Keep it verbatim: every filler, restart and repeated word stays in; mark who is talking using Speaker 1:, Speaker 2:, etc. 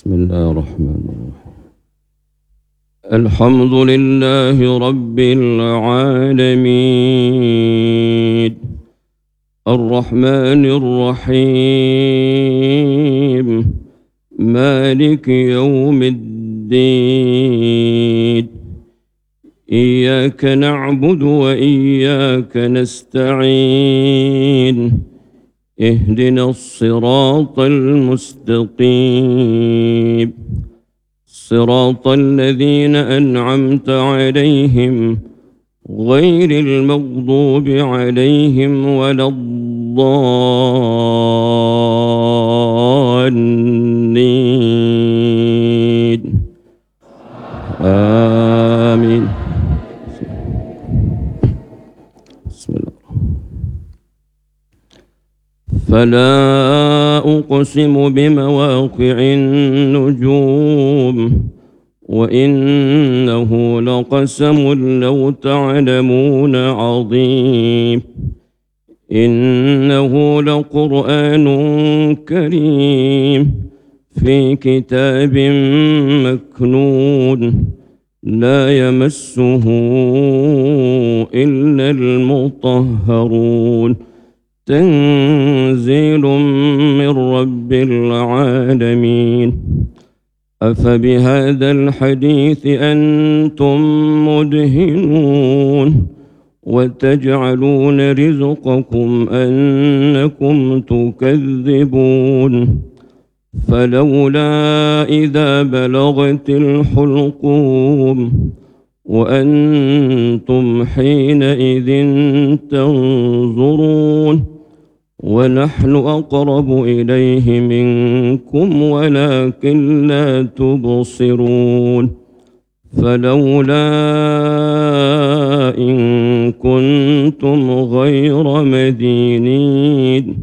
Speaker 1: بسم الله الرحمن الرحيم. الحمد لله رب العالمين الرحمن الرحيم مالك يوم الدين إياك نعبد وإياك نستعين اهدنا الصراط المستقيم صراط الذين أنعمت عليهم غير المغضوب عليهم ولا الضالين آمين. بسم الله. فلا أقسم بمواقع النجوم وإنه لقسم لو تعلمون عظيم إنه لقرآن كريم في كتاب مكنون لا يمسه إلا المطهرون تنزيل من رب العالمين أفبهذا الحديث أنتم مدهنون وتجعلون رزقكم أنكم تكذبون فلولا إذا بلغت الحلقوم وأنتم حينئذ تنظرون ونحن أقرب إليه منكم ولكن لا تبصرون فلولا إن كنتم غير مدينين